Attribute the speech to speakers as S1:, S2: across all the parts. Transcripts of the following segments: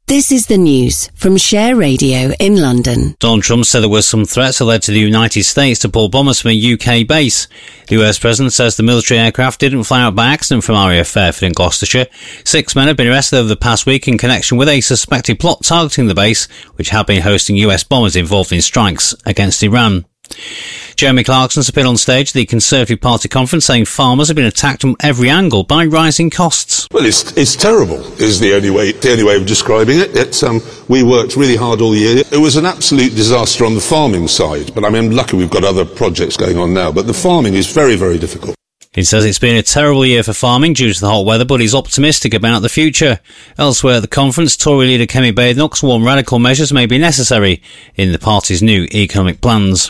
S1: This is the news from Share Radio in London.
S2: Donald Trump said there were some threats that led to the United States to pull bombers from a UK base. The US President says the military aircraft didn't fly out by accident from RAF Fairford in Gloucestershire. 6 men have been arrested over the past week in connection with a suspected plot targeting the base, which had been hosting US bombers involved in strikes against Iran. Jeremy Clarkson's appeared on stage at the Conservative Party conference saying farmers have been attacked from every angle by rising costs.
S3: Well, it's terrible is the only way of describing it. We worked really hard all year. It was an absolute disaster on the farming side, but I'm lucky we've got other projects going on now, but the farming is very, very difficult.
S2: He says it's been a terrible year for farming due to the hot weather, but he's optimistic about the future. Elsewhere at the conference, Tory leader Kemi Badenoch warned radical measures may be necessary in the party's new economic plans.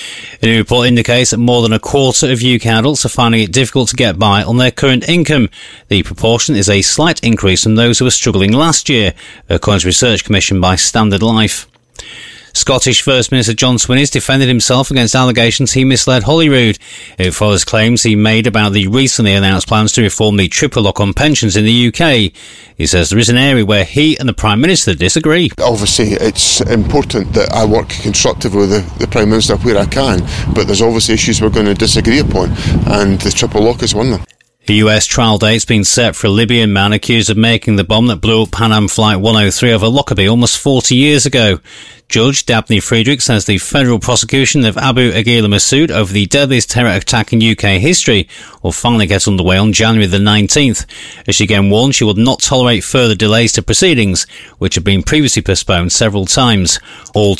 S2: A new report indicates that more than a quarter of UK adults are finding it difficult to get by on their current income. The proportion is a slight increase from those who were struggling last year, according to research commissioned by Standard Life. Scottish First Minister John Swinney defended himself against allegations he misled Holyrood. It follows claims he made about the recently announced plans to reform the triple lock on pensions in the UK. He says there is an area where he and the Prime Minister disagree.
S4: Obviously, it's important that I work constructively with the Prime Minister where I can, but there's obviously issues we're going to disagree upon, and the triple lock is one of them.
S2: A US trial date's been set for a Libyan man accused of making the bomb that blew up Pan Am Flight 103 over Lockerbie almost 40 years ago. Judge Dabney Friedrich says the federal prosecution of Abu Aghila Massoud over the deadliest terror attack in UK history will finally get underway on January the 19th. As she again warned, she would not tolerate further delays to proceedings, which have been previously postponed several times. All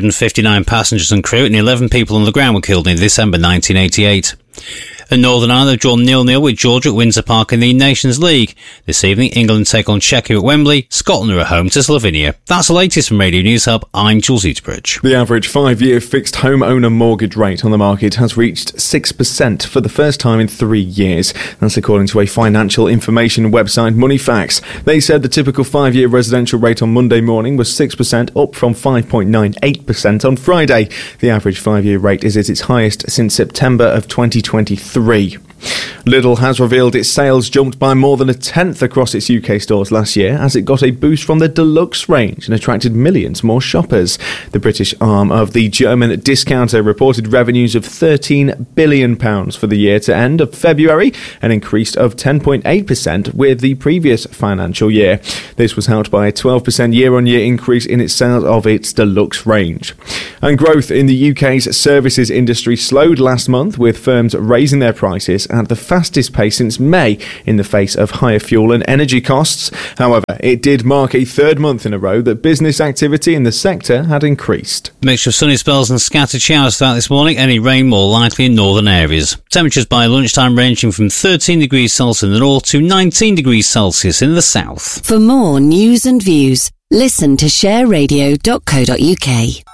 S2: 259 passengers and crew and 11 people on the ground were killed in December 1988. And Northern Ireland have drawn 0-0 with Georgia at Windsor Park in the Nations League. This evening, England take on Czechia at Wembley. Scotland are at home to Slovenia. That's the latest from Radio News Hub. I'm Jules Eatbridge.
S5: The average 5-year fixed homeowner mortgage rate on the market has reached 6% for the first time in 3 years. That's according to a financial information website, Moneyfacts. They said the typical 5-year residential rate on Monday morning was 6%, up from 5.98% on Friday. The average 5-year rate is at its highest since September of 2023. Lidl has revealed its sales jumped by more than a tenth across its UK stores last year as it got a boost from the Deluxe range and attracted millions more shoppers. The British arm of the German discounter reported revenues of £13 billion for the year to end of February, an increase of 10.8% with the previous financial year. This was helped by a 12% year-on-year increase in its sales of its Deluxe range. And growth in the UK's services industry slowed last month, with firms raising their prices at the fastest pace since May in the face of higher fuel and energy costs. However, it did mark a third month in a row that business activity in the sector had increased.
S2: Mixture of sunny spells and scattered showers throughout this morning. Any rain more likely in northern areas. Temperatures by lunchtime ranging from 13 degrees Celsius in the north to 19 degrees Celsius in the south.
S1: For more news and views, listen to shareradio.co.uk.